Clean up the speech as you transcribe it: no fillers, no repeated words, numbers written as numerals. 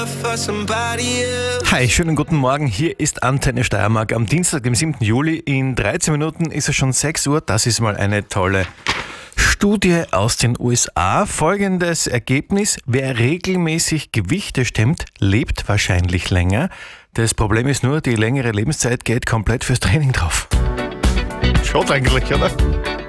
Hi, schönen guten Morgen. Hier ist Antenne Steiermark am Dienstag, dem 7. Juli. In 13 Minuten ist es schon 6 Uhr. Das ist mal eine tolle Studie aus den USA. Folgendes Ergebnis: Wer regelmäßig Gewichte stemmt, lebt wahrscheinlich länger. Das Problem ist nur, die längere Lebenszeit geht komplett fürs Training drauf. Schaut eigentlich, oder?